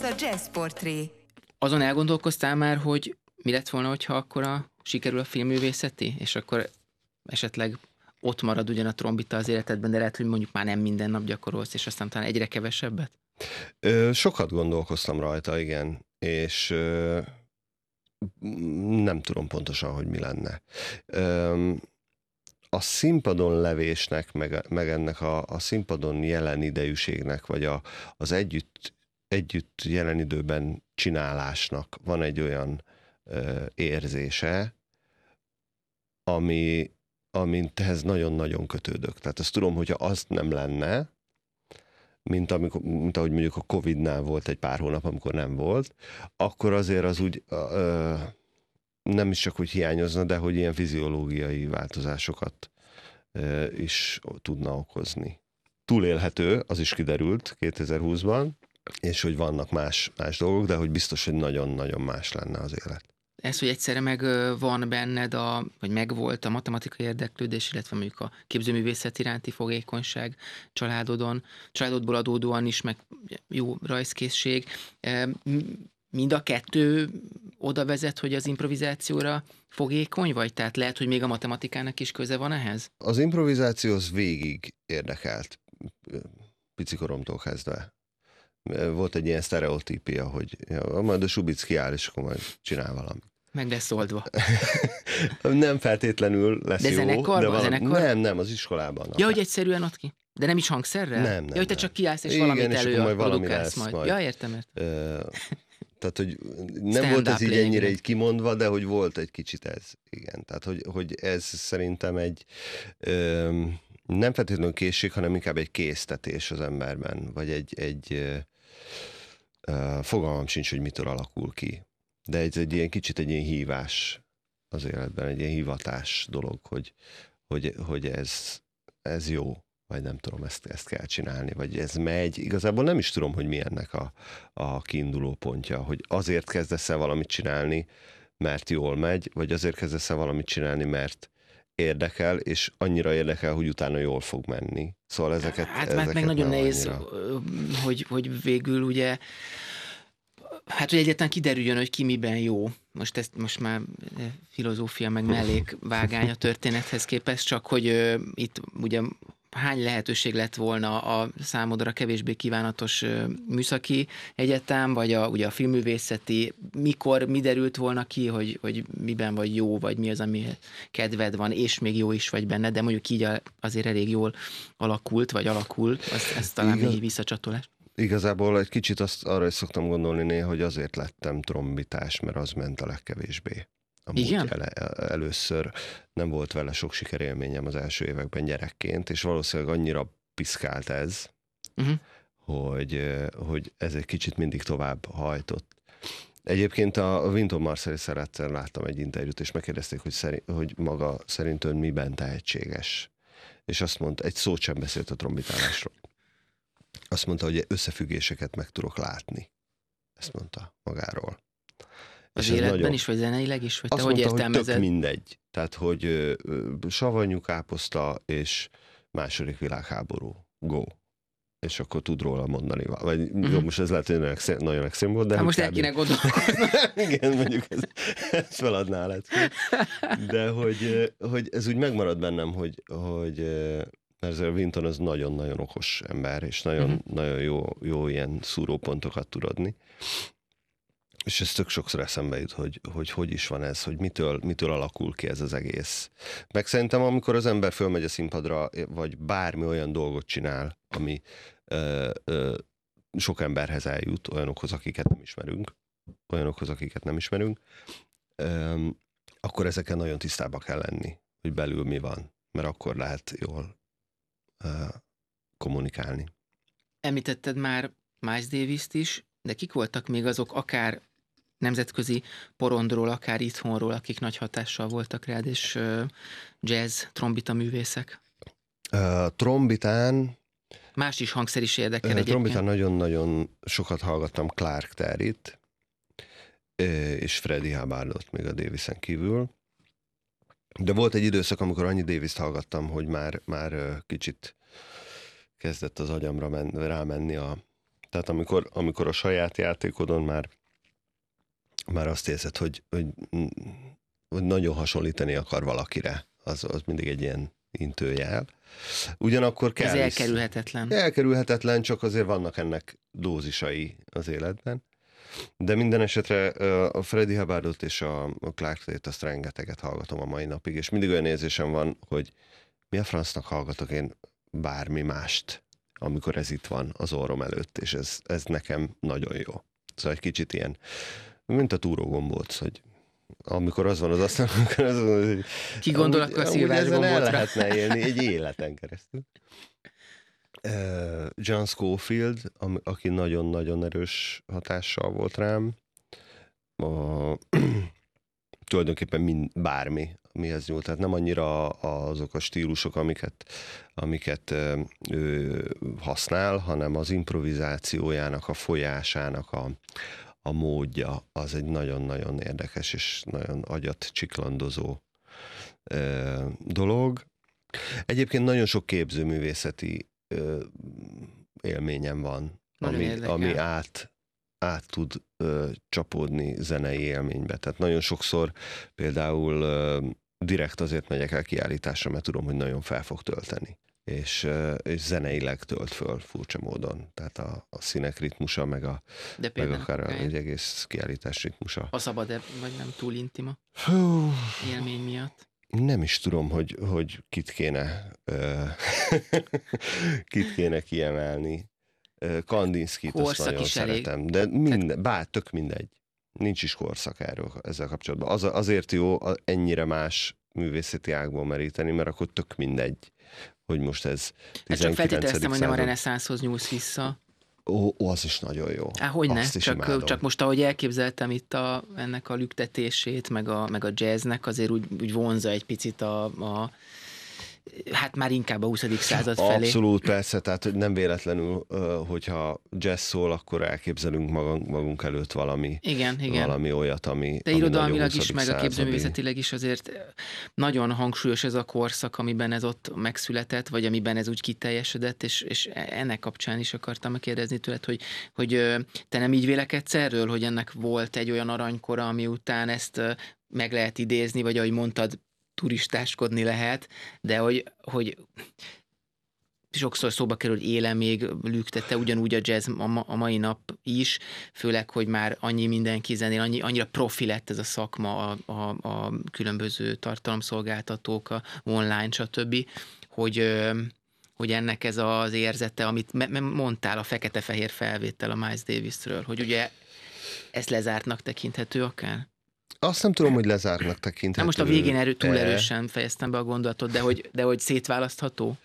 a Jazz Portré. Azon elgondolkoztál már, hogy mi lett volna, hogyha akkor sikerül a filmművészeti, és akkor esetleg ott marad ugyan a trombita az életedben, de lehet, hogy mondjuk már nem minden nap gyakorolsz, és aztán talán egyre kevesebbet? Sokat gondolkoztam rajta, igen, és nem tudom pontosan, hogy mi lenne. A színpadon levésnek, meg ennek a színpadon jelen idejűségnek, vagy az együtt jelen időben csinálásnak van egy olyan érzése, aminthez nagyon-nagyon kötődök. Tehát azt tudom, hogyha azt nem lenne, mint ahogy mondjuk a Covid-nál volt egy pár hónap, amikor nem volt, akkor azért az úgy nem is csak, hogy hiányozna, de hogy ilyen fiziológiai változásokat is tudna okozni. Túlélhető, az is kiderült 2020-ban, és hogy vannak más dolgok, de hogy biztos, hogy nagyon-nagyon más lenne az élet. Ez, hogy egyszerre meg van benned, vagy megvolt a matematikai érdeklődés, illetve mondjuk a képzőművészet iránti fogékonyság családodból adódóan is, meg jó rajzkészség. Mind a kettő oda vezet, hogy az improvizációra fogékony vagy? Tehát lehet, hogy még a matematikának is köze van ehhez? Az improvizáció az végig érdekelt, picikoromtól kezdve. Volt egy ilyen sztereotípia, hogy majd a Subic kiáll, és akkor majd csinál valamit. Meg lesz oldva. Nem feltétlenül lesz de jó. Zenekar? Nem, az iskolában. Ja, hogy egyszerűen ott ki? De nem is hangszerrel? Nem. Ja, hogy te csak kiállsz, és igen, valamit és majd valami produkálsz lesz majd. Ja, értem. Tehát, hogy nem volt ez így ennyire így kimondva, de hogy volt egy kicsit ez. Igen, tehát, hogy ez szerintem egy nem feltétlenül készség, hanem inkább egy késztetés az emberben, vagy egy fogalmam sincs, hogy mitől alakul ki. De ez egy ilyen kicsit egy ilyen hívás az életben, egy ilyen hivatás dolog, hogy ez jó, vagy nem tudom, ezt kell csinálni, vagy ez megy. Igazából nem is tudom, hogy mi ennek a kiinduló pontja, hogy azért kezdesz el valamit csinálni, mert jól megy, vagy azért kezdesz el valamit csinálni, mert érdekel, és annyira érdekel, hogy utána jól fog menni. Szóval ezeket meg nagyon nehéz, hogy végül ugye hogy egyáltalán kiderüljön, hogy ki miben jó. Most már filozófia meg mellékvágány a történethez képest, csak hogy itt ugye hány lehetőség lett volna a számodra kevésbé kívánatos műszaki egyetem, vagy ugye a filmművészeti, mi derült volna ki, hogy miben vagy jó, vagy mi az, ami kedved van, és még jó is vagy benne, de mondjuk így azért elég jól alakult, vagy alakul, ez talán még visszacsatolás. Igazából egy kicsit arra is szoktam gondolni néha, hogy azért lettem trombitás, mert az ment a legkevésbé. Amúgy először nem volt vele sok sikerélményem az első években gyerekként, és valószínűleg annyira piszkált ez, hogy ez egy kicsit mindig tovább hajtott. Egyébként a Wynton Marsalis-szel egyszer láttam egy interjút, és megkérdezték, hogy maga szerint ön miben tehetséges. És azt mondta, egy szót sem beszélt a trombitálásról. Azt mondta, hogy összefüggéseket meg tudok látni. Ezt mondta magáról. Az életben is, vagy zeneileg is? Vagy te hogy értelmezed? Hogy tök mindegy. Tehát, hogy savanyú káposzta és második világháború. Go. És akkor tud róla mondani. Vagy jó, most ez lehet, hogy nagyon extrém volt, de... most el kéne gondolkozni. Igen, mondjuk ez feladná lett. De hogy ez úgy megmarad bennem, hogy mert a Wynton az nagyon-nagyon okos ember, és nagyon jó ilyen szúrópontokat tud adni. És ez tök sokszor eszembe jut, hogy is van ez, hogy mitől alakul ki ez az egész. Meg szerintem, amikor az ember fölmegy a színpadra, vagy bármi olyan dolgot csinál, ami sok emberhez eljut, olyanokhoz, akiket nem ismerünk, akkor ezeken nagyon tisztába kell lenni, hogy belül mi van, mert akkor lehet jól kommunikálni. Említetted már Miles Davis-t is, de kik voltak még azok akár nemzetközi porondról, akár itthonról, akik nagy hatással voltak rád, és jazz, trombita művészek? Trombitán... Más is hangszer is érdekel egyébként. Trombitán nagyon-nagyon sokat hallgattam Clark Terryt, és Freddie Hubbardot még a Davisen kívül. De volt egy időszak, amikor annyi Davist hallgattam, hogy már kicsit kezdett az agyamra rámenni Tehát amikor a saját játékodon már azt érzed, hogy nagyon hasonlítani akar valakire, az mindig egy ilyen intőjel. Ugyanakkor kell... Ez elkerülhetetlen. Elkerülhetetlen, csak azért vannak ennek dózisai az életben. De minden esetre a Freddie Hubbardot és a Clark Terryt azt rengeteget hallgatom a mai napig, és mindig olyan érzésem van, hogy mi a francnak hallgatok én bármi mást, amikor ez itt van az orrom előtt, és ez nekem nagyon jó. Szóval egy kicsit ilyen, mint a túrógombóc, hogy amikor az van az asztalon, akkor az van, hogy ki gondol akkor a szilvás gombócra? El lehetne élni egy életen keresztül. John Scofield, aki nagyon-nagyon erős hatással volt rám. Tulajdonképpen bármi, mihez nyúlt. Tehát nem annyira azok a stílusok, amiket ő használ, hanem az improvizációjának, a folyásának a módja, az egy nagyon-nagyon érdekes és nagyon agyat csiklandozó dolog. Egyébként nagyon sok képzőművészeti élményem van, ami át tud csapódni zenei élménybe. Tehát nagyon sokszor például direkt azért megyek el kiállításra, mert tudom, hogy nagyon fel fog tölteni. És zeneileg tölt föl furcsa módon. Tehát a színek ritmusa, meg akár egy egész kiállítás ritmusa. Ha szabad-e, vagy nem túl intima élmény miatt? Nem is tudom, hogy kit kéne kiemelni. Kandinszkit azt nagyon szeretem, de tök mindegy. Nincs is korszak ezzel kapcsolatban. Azért jó ennyire más művészeti ágból meríteni, mert akkor tök mindegy, hogy most ez 19. Csak feltételeztem, hogy nem a reneszánszhoz nyúlsz vissza. Az is nagyon jó. Hogyne, csak most ahogy elképzeltem itt ennek a lüktetését, meg a jazznek, azért úgy vonza egy picit hát már inkább a 20. század felé. Abszolút, persze, tehát nem véletlenül, hogyha jazz szól, akkor elképzelünk magunk előtt valami olyat, ami de irodalmilag is, meg a képzőművészetileg is azért nagyon hangsúlyos ez a korszak, amiben ez ott megszületett, vagy amiben ez úgy kiteljesedett, és ennek kapcsán is akartam megkérdezni tőled, hogy te nem így vélekedsz erről, hogy ennek volt egy olyan aranykora, ami után ezt meg lehet idézni, vagy ahogy mondtad, turistáskodni lehet, de hogy sokszor szóba kerül, hogy éle még lüktette ugyanúgy a jazz a mai nap is, főleg, hogy már annyi mindenki zenél, annyira profi lett ez a szakma, a különböző tartalomszolgáltatók, a online, stb., hogy ennek ez az érzete, amit mondtál, a fekete-fehér felvétel a Miles Davisről, hogy ugye ezt lezártnak tekinthető akár? Azt nem tudom, hogy lezártnak tekinthető. Na most a végén túl erősen fejeztem be a gondolatot, de hogy szétválasztható?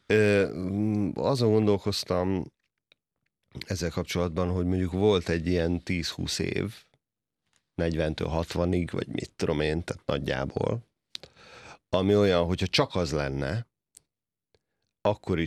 Azon gondolkoztam ezzel kapcsolatban, hogy mondjuk volt egy ilyen 10-20 év, 40-től 60-ig, vagy mit tudom én, tehát nagyjából, ami olyan, hogyha csak az lenne, akkor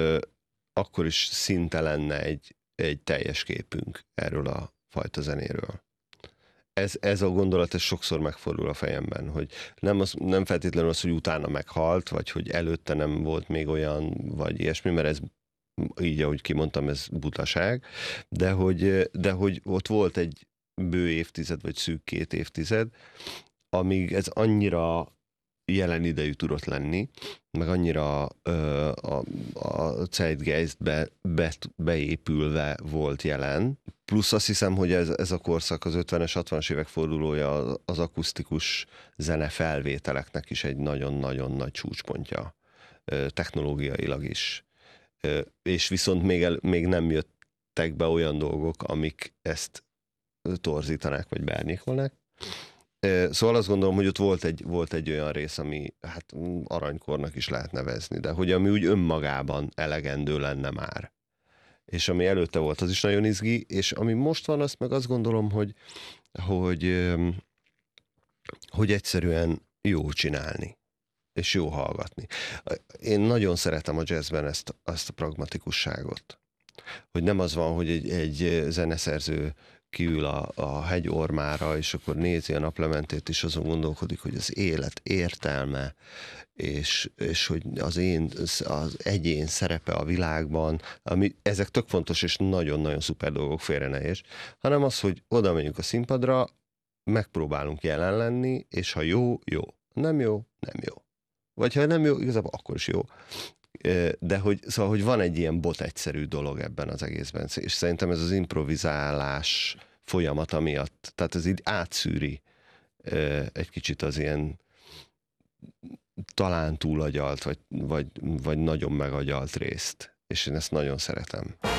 is szinte lenne egy teljes képünk erről a fajta zenéről. Ez a gondolat ez sokszor megfordul a fejemben, hogy nem feltétlenül az, hogy utána meghalt, vagy hogy előtte nem volt még olyan, vagy ilyesmi, mert ez így, ahogy kimondtam, ez butaság, de hogy ott volt egy bő évtized, vagy szűk 2 évtized, amíg ez annyira jelen idejű tudott lenni, meg annyira a Zeitgeistbe beépülve volt jelen. Plusz azt hiszem, hogy ez a korszak, az 50-es, 60-as évek fordulója az akusztikus zene felvételeknek is egy nagyon-nagyon nagy csúcspontja, technológiailag is. És viszont még nem jöttek be olyan dolgok, amik ezt torzítanák, vagy beárnyékolnák. Szóval azt gondolom, hogy ott volt egy olyan rész, ami hát aranykornak is lehet nevezni, de hogy ami úgy önmagában elegendő lenne már. És ami előtte volt, az is nagyon izgi, és ami most van, azt meg azt gondolom, hogy egyszerűen jó csinálni, és jó hallgatni. Én nagyon szeretem a jazzben ezt a pragmatikusságot. Hogy nem az van, hogy egy zeneszerző kiül a hegyormára, és akkor nézi a naplementét, és azon gondolkodik, hogy az élet értelme, és hogy az egyén szerepe a világban, ezek tök fontos, és nagyon-nagyon szuper dolgok, félre ne érts, hanem az, hogy oda megyünk a színpadra, megpróbálunk jelen lenni, és ha jó, jó. Nem jó, nem jó. Vagy ha nem jó, igazából akkor is jó. De hogy van egy ilyen egyszerű dolog ebben az egészben, és szerintem ez az improvizálás folyamata miatt, tehát ez így átszűri egy kicsit az ilyen talán túlagyalt, vagy nagyon megagyalt részt, és én ezt nagyon szeretem.